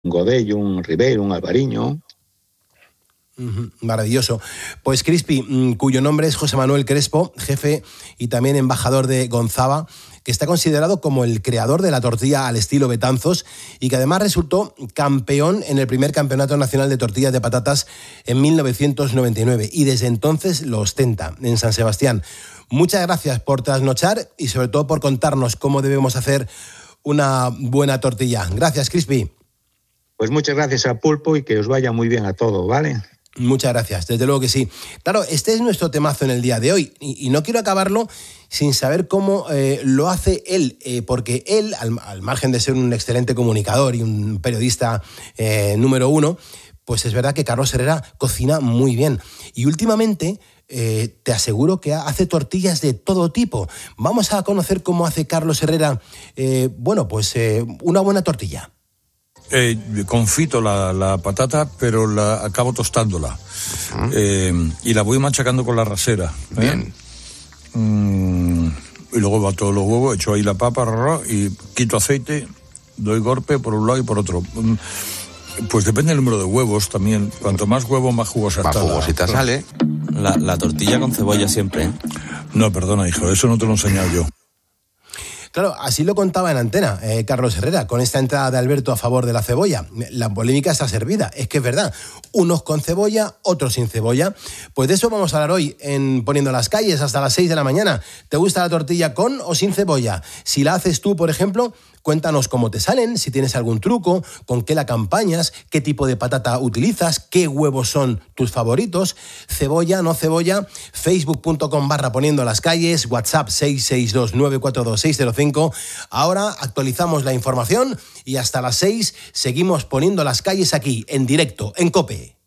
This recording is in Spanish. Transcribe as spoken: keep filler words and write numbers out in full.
Godello, un Ribeiro, un Alvariño. Maravilloso. Pues Crispy, cuyo nombre es José Manuel Crespo, jefe y también embajador de Gonzava, que está considerado como el creador de la tortilla al estilo Betanzos y que además resultó campeón en el primer Campeonato Nacional de Tortillas de Patatas en mil novecientos noventa y nueve y desde entonces lo ostenta en San Sebastián. Muchas gracias por trasnochar y sobre todo por contarnos cómo debemos hacer una buena tortilla. Gracias, Crispy. Pues muchas gracias a Pulpo y que os vaya muy bien a todos, ¿vale? Muchas gracias, desde luego que sí. Claro, este es nuestro temazo en el día de hoy y, y no quiero acabarlo sin saber cómo eh, lo hace él, eh, porque él, al, al margen de ser un excelente comunicador y un periodista eh, número uno, pues es verdad que Carlos Herrera cocina muy bien. Y últimamente eh, te aseguro que hace tortillas de todo tipo. Vamos a conocer cómo hace Carlos Herrera, eh, bueno, pues eh, una buena tortilla. Eh, confito la, la patata, pero la acabo tostándola. Uh-huh. Eh, y la voy machacando con la rasera. ¿eh? Bien. Mm, y luego va todos los huevos, echo ahí la papa y quito aceite, doy golpe por un lado y por otro. Mm, pues depende del número de huevos también. Cuanto más huevos, más jugosa más está. Más jugosita la, sale. La, la tortilla con cebolla siempre, ¿eh? No, perdona, hijo, eso no te lo he enseñado yo. Claro, así lo contaba en antena eh, Carlos Herrera, con esta entrada de Alberto a favor de la cebolla. La polémica está servida, es que es verdad. Unos con cebolla, otros sin cebolla. Pues de eso vamos a hablar hoy en Poniendo las Calles hasta las seis de la mañana. ¿Te gusta la tortilla con o sin cebolla? Si la haces tú, por ejemplo, cuéntanos cómo te salen, si tienes algún truco, con qué la acompañas, qué tipo de patata utilizas, qué huevos son tus favoritos, cebolla, no cebolla, facebook.com barra Poniendo las Calles, WhatsApp seis seis dos nueve cuatro dos seis cero cinco. Ahora actualizamos la información y hasta las seis seguimos Poniendo las Calles aquí, en directo, en COPE.